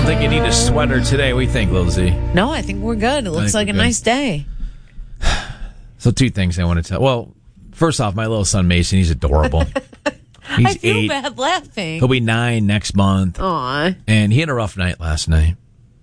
think you need a sweater today. What do you think, Lil Z? No, I think we're good. It looks like a nice day. So 2 things I want to tell. Well, first off, my little son Mason, he's adorable. He's I feel 8. bad laughing. He'll be 9 next month. Aw. And he had a rough night last night.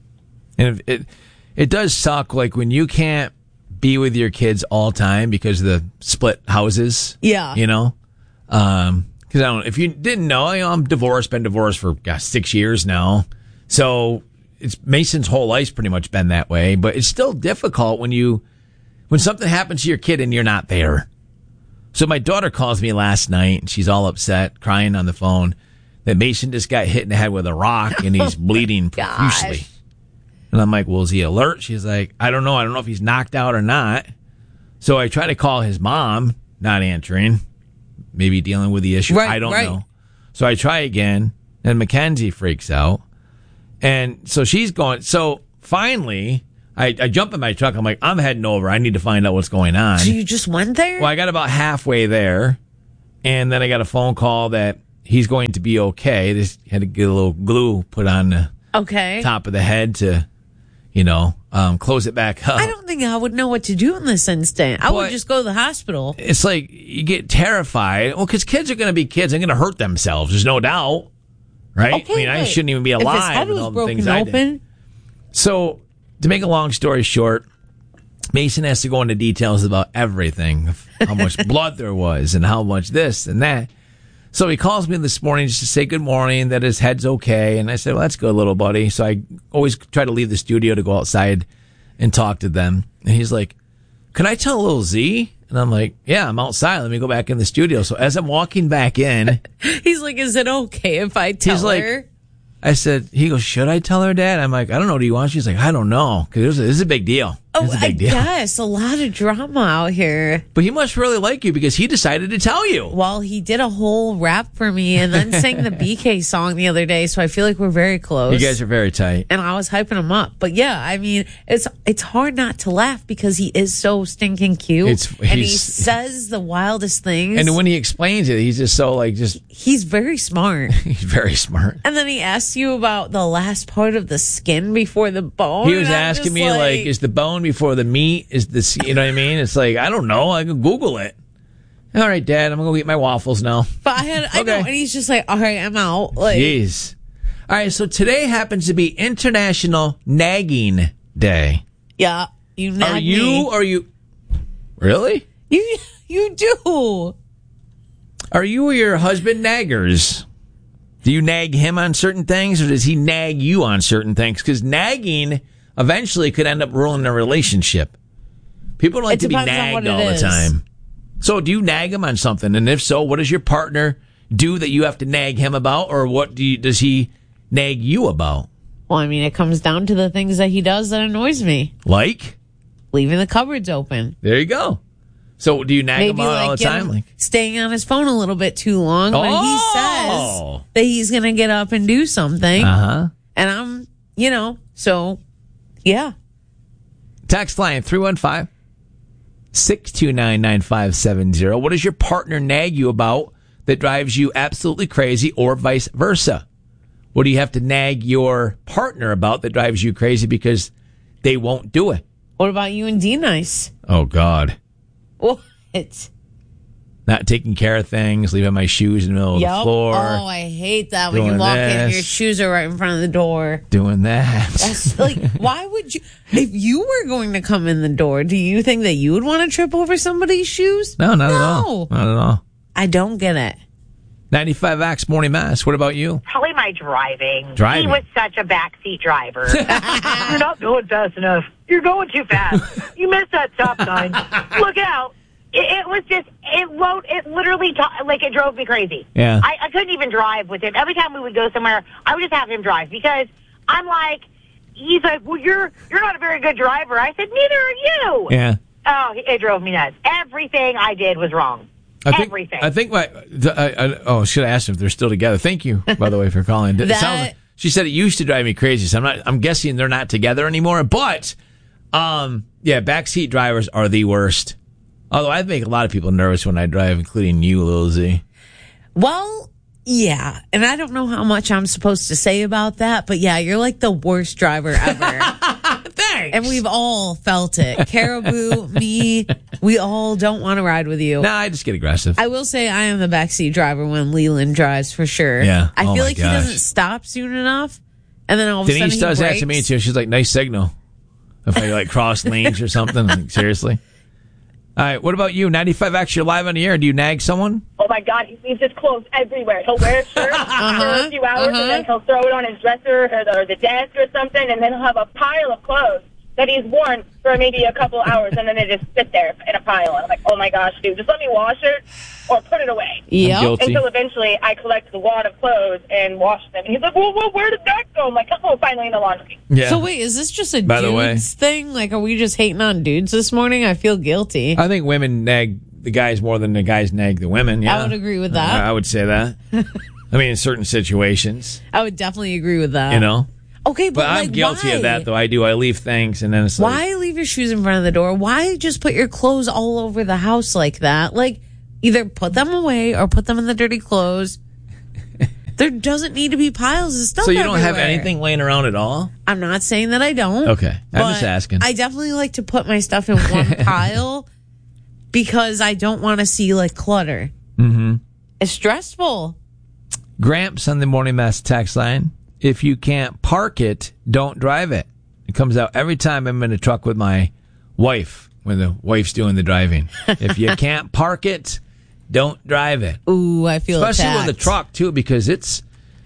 And it does suck, like, when you can't be with your kids all time because of the split houses. Yeah. You know? Because I don't. If you didn't know, I'm divorced. Been divorced for 6 years now. So it's Mason's whole life's pretty much been that way. But it's still difficult when something happens to your kid and you're not there. So my daughter calls me last night and she's all upset, crying on the phone that Mason just got hit in the head with a rock and he's bleeding profusely. And I'm like, well, is he alert? She's like, I don't know. I don't know if he's knocked out or not. So I try to call his mom, not answering, maybe dealing with the issue. Right, I don't know. So I try again, and Mackenzie freaks out. And so she's going. So finally, I jump in my truck. I'm like, I'm heading over. I need to find out what's going on. So you just went there? Well, I got about halfway there, and then I got a phone call that he's going to be okay. They just had to get a little glue put on the top of the head to, close it back up. I don't think I would know what to do in this instant. I would just go to the hospital. It's like you get terrified. Well, because kids are going to be kids. They're going to hurt themselves. There's no doubt. Right? Okay, I mean, I shouldn't even be alive if his head with was all the things broken I open. did. So, to make a long story short, Mason has to go into details about everything, how much blood there was and how much this and that. So he calls me this morning just to say good morning, that his head's okay. And I said, well, that's good, little buddy. So I always try to leave the studio to go outside and talk to them. And he's like, can I tell Lil Z? And I'm like, yeah, I'm outside. Let me go back in the studio. So as I'm walking back in, he's like, is it okay if I tell her? I said, he goes, should I tell her, Dad? I'm like, I don't know. Do you want? She's like, I don't know. Because this is a big deal. Oh, I guess. A lot of drama out here. But he must really like you because he decided to tell you. Well, he did a whole rap for me and then sang the BK song the other day. So I feel like we're very close. You guys are very tight. And I was hyping him up. But yeah, I mean, it's hard not to laugh because he is so stinking cute. And he says the wildest things. And when he explains it, he's just so he's very smart. He's very smart. And then he asks you about the last part of the skin before the bone. He was asking me, like, is the bone before the meat? Is this, you know what I mean? It's like, I don't know. I can Google it. All right, Dad, I'm going to go eat my waffles now. But I know. And he's just like, all right, I'm out. Like, jeez. All right, so today happens to be International Nagging Day. Yeah. You nag me. Are you? Really? You do. Are you or your husband naggers? Do you nag him on certain things, or does he nag you on certain things? Because nagging eventually could end up ruining a relationship. People don't like to be nagged all the time. So do you nag him on something? And if so, what does your partner do that you have to nag him about? Or what does he nag you about? Well, I mean, it comes down to the things that he does that annoys me. Like? Leaving the cupboards open. There you go. So do you nag him out all the time? Like staying on his phone a little bit too long when he says that he's going to get up and do something. Uh-huh. And I'm, so, yeah. Text line 315-629-9570. What does your partner nag you about that drives you absolutely crazy, or vice versa? What do you have to nag your partner about that drives you crazy because they won't do it? What about you and D-Nice? Oh, God. What? Not taking care of things, leaving my shoes in the middle of the floor. Oh, I hate that when you walk in and your shoes are right in front of the door. Doing that. That's like, why would you, if you were going to come in the door, do you think that you would want to trip over somebody's shoes? No, not at all. Not at all. I don't get it. 95X Morning Mass. What about you? Probably my driving. Driving? He was such a backseat driver. You're not going fast enough. You're going too fast. You missed that stop sign. Look out. It was just, it literally, it drove me crazy. Yeah. I couldn't even drive with him. Every time we would go somewhere, I would just have him drive because I'm like, he's like, well, you're not a very good driver. I said, neither are you. Yeah. Oh, it drove me nuts. Everything I did was wrong. Everything. I think should I ask them if they're still together? Thank you, by the way, for calling. She said it used to drive me crazy, so I'm guessing they're not together anymore. But, backseat drivers are the worst. Although I make a lot of people nervous when I drive, including you, Lil Z. Well, Yeah, and I don't know how much I'm supposed to say about that, but yeah, you're like the worst driver ever. Thanks. And we've all felt it. Caribou, me, we all don't want to ride with you. Nah, I just get aggressive. I will say I am the backseat driver when Leland drives for sure. Yeah. I feel like he doesn't stop soon enough, and then all of a sudden Denise does that to me too. She's like, nice signal. If I like cross lanes or something, like, seriously. All right, what about you? 95X, you're live on the air. Do you nag someone? Oh, my God, he leaves his clothes everywhere. He'll wear a shirt for a few hours, and then he'll throw it on his dresser or the desk or something, and then he'll have a pile of clothes that he's worn for maybe a couple hours, and then they just sit there in a pile. And I'm like, oh, my gosh, dude, just let me wash it or put it away. Yep. Until eventually I collect a wad of clothes and wash them. And he's like, well, where did that go? I'm like, oh, finally in the laundry. Yeah. So wait, is this just a dudes thing? Like, are we just hating on dudes this morning? I feel guilty. I think women nag the guys more than the guys nag the women. Yeah. I would agree with that. I would say that. I mean, in certain situations. I would definitely agree with that. You know? Okay, but I'm like, guilty why? of that, though. I do. I leave things, and then it's like... Why leave your shoes in front of the door? Why just put your clothes all over the house like that? Like, either put them away or put them in the dirty clothes. There doesn't need to be piles of stuff So you don't everywhere. have anything laying around at all? I'm not saying that I don't. Okay. I'm just asking. I definitely like to put my stuff in one pile because I don't want to see, like, clutter. Mm-hmm. It's stressful. Gramps on the Morning Mess text line. If you can't park it, don't drive it. It comes out every time I'm in a truck with my wife when the wife's doing the driving. If you can't park it, don't drive it. Ooh, I feel especially attacked. with a truck too, because it's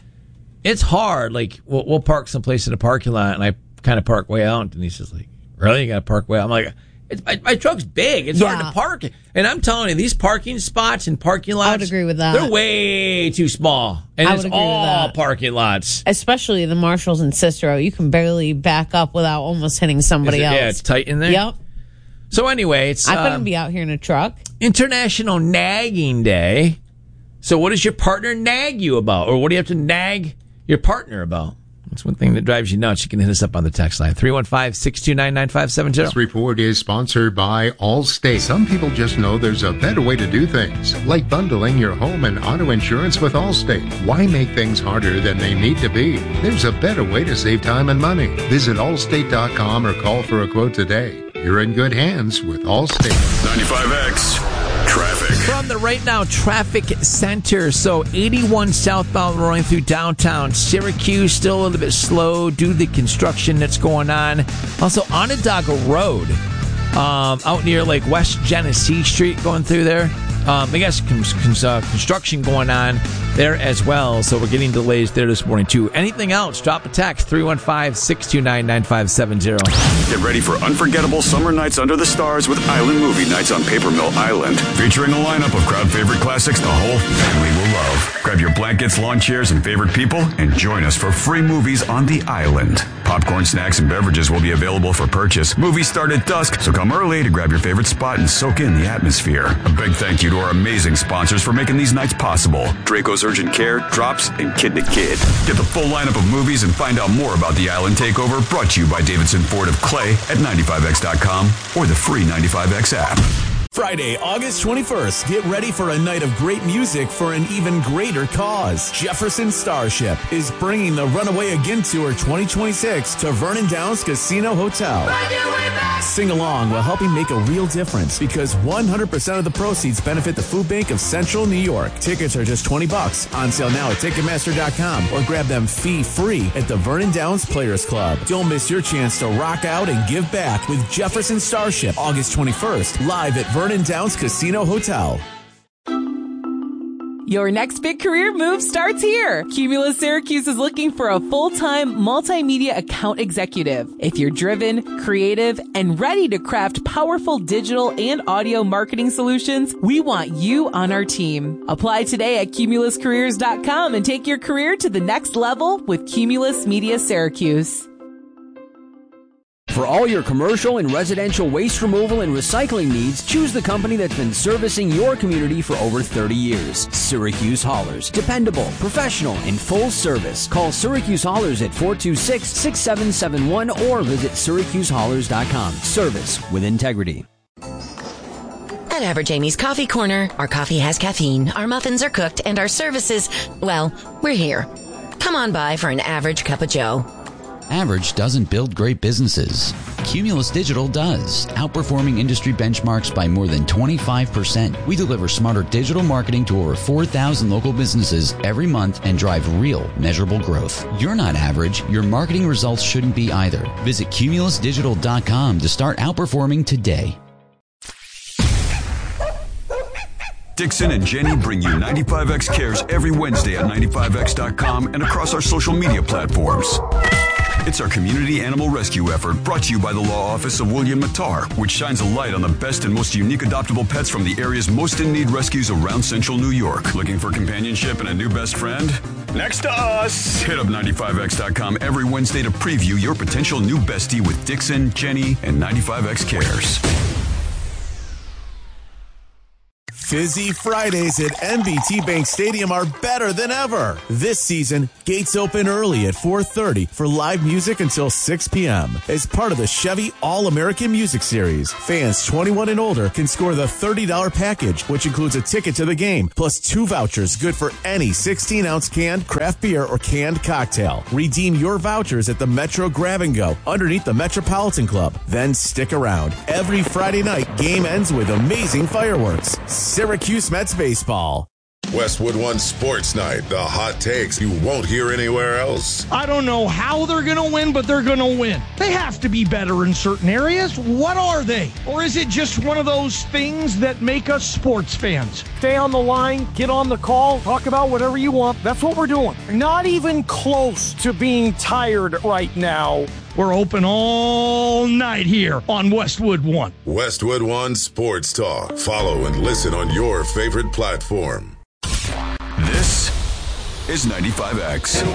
hard. Like we'll park someplace in a parking lot, and I kind of park way out, and he's just like, "Really, you got to park way out?" I'm like, my truck's big. It's hard to park it. And I'm telling you, these parking spots and parking lots, I would agree with that. They're way too small. And it's all parking lots. Especially the Marshalls and Cicero. You can barely back up without almost hitting somebody else. Yeah, it's tight in there. Yep. So anyway, I couldn't be out here in a truck. International Nagging Day. So what does your partner nag you about? Or what do you have to nag your partner about? That's one thing that drives you nuts. You can hit us up on the text line, 315-629-9570. This report is sponsored by Allstate. Some people just know there's a better way to do things, like bundling your home and auto insurance with Allstate. Why make things harder than they need to be? There's a better way to save time and money. Visit allstate.com or call for a quote today. You're in good hands with Allstate. 95X Traffic. From the Right Now Traffic Center. So 81 southbound rolling through downtown Syracuse, still a little bit slow due to the construction that's going on. Also Onondaga Road, out near like West Genesee Street going through there. I guess construction going on there as well. So we're getting delays there this morning too. Anything else? Drop a text, 315-629-9570. Get ready for unforgettable summer nights under the stars with Island Movie Nights on Paper Mill Island. Featuring a lineup of crowd favorite classics the whole family will love. Grab your blankets, lawn chairs, and favorite people and join us for free movies on the island. Popcorn, snacks, and beverages will be available for purchase. Movies start at dusk, so come early to grab your favorite spot and soak in the atmosphere. A big thank you to our amazing sponsors for making these nights possible. Draco's Urgent Care, Drops, and Kid to Kid. Get the full lineup of movies and find out more about the Island Takeover, brought to you by Davidson Ford of Clay at 95x.com or the free 95X app. Friday, August 21st, get ready for a night of great music for an even greater cause. Jefferson Starship is bringing the Runaway Again Tour 2026 to Vernon Downs Casino Hotel. Sing along while helping make a real difference because 100% of the proceeds benefit the Food Bank of Central New York. Tickets are just $20 on sale now at Ticketmaster.com or grab them fee-free at the Vernon Downs Players Club. Don't miss your chance to rock out and give back with Jefferson Starship, August 21st, live at Vernon Downs Casino Hotel. Your next big career move starts here. Cumulus Syracuse is looking for a full-time multimedia account executive. If you're driven, creative, and ready to craft powerful digital and audio marketing solutions, we want you on our team. Apply today at cumuluscareers.com and take your career to the next level with Cumulus Media Syracuse. For all your commercial and residential waste removal and recycling needs, choose the company that's been servicing your community for over 30 years. Syracuse Haulers. Dependable, professional, and full service. Call Syracuse Haulers at 426-6771 or visit syracusehaulers.com. Service with integrity. At Average Amy's Coffee Corner, our coffee has caffeine, our muffins are cooked, and our services, well, we're here. Come on by for an average cup of joe. Average doesn't build great businesses. Cumulus Digital does, outperforming industry benchmarks by more than 25%. We deliver smarter digital marketing to over 4,000 local businesses every month and drive real, measurable growth. You're not average. Your marketing results shouldn't be either. Visit cumulusdigital.com to start outperforming today. Dixon and Jenny bring you 95X Cares every Wednesday at 95X.com and across our social media platforms. It's our community animal rescue effort brought to you by the Law Office of William Mattar, which shines a light on the best and most unique adoptable pets from the area's most in-need rescues around central New York. Looking for companionship and a new best friend? Next to us! Hit up 95X.com every Wednesday to preview your potential new bestie with Dixon, Jenny, and 95X Cares. Fizzy Fridays at MBT Bank Stadium are better than ever. This season, gates open early at 4:30 for live music until 6 p.m. As part of the Chevy All-American Music Series, fans 21 and older can score the $30 package, which includes a ticket to the game, plus 2 vouchers good for any 16-ounce canned craft beer or canned cocktail. Redeem your vouchers at the Metro Grab and Go underneath the Metropolitan Club. Then stick around. Every Friday night, game ends with amazing fireworks. Syracuse Mets baseball. Westwood One Sports Night. The hot takes you won't hear anywhere else. I don't know how they're going to win, but they're going to win. They have to be better in certain areas. What are they? Or is it just one of those things that make us sports fans? Stay on the line, get on the call, talk about whatever you want. That's what we're doing. Not even close to being tired right now. We're open all night here on Westwood One. Westwood One Sports Talk. Follow and listen on your favorite platform. This is 95X.